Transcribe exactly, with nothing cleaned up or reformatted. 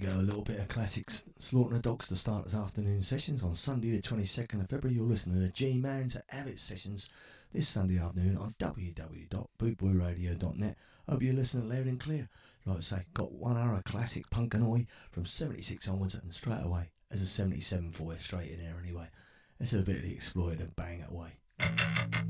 go, a little bit of classics. Slaughtering the Dogs to start this afternoon sessions on Sunday the twenty-second of February. You're listening to G-Man's Avid Sessions this Sunday afternoon on w w w dot bootboy radio dot net. Hope you're listening loud and clear. Like I say, got one hour of classic punk and oi from seventy-six onwards, and straight away as a seventy-seven for you straight in there anyway. Let's have a bit of the Exploited and bang it away.